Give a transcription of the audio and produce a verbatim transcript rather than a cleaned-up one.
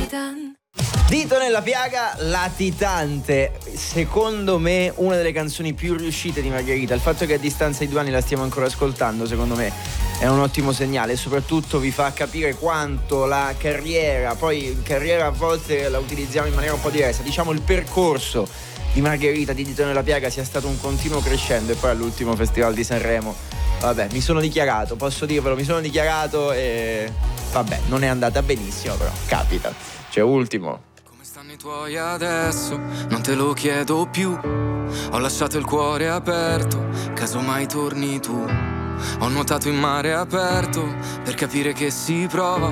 Titan. Dito nella piaga, latitante. Secondo me una delle canzoni più riuscite di Margherita. Il fatto che a distanza di due anni la stiamo ancora ascoltando, secondo me è un ottimo segnale, e soprattutto vi fa capire quanto la carriera, poi carriera a volte la utilizziamo in maniera un po' diversa, diciamo il percorso di Margherita di Dito nella piaga sia stato un continuo crescendo. E poi all'ultimo Festival di Sanremo, vabbè, mi sono dichiarato, posso dirvelo, mi sono dichiarato e vabbè, non è andata benissimo, però capita. C'è ultimo. Come stanno i tuoi adesso? Non te lo chiedo più. Ho lasciato il cuore aperto, caso mai torni tu. Ho nuotato in mare aperto per capire che si prova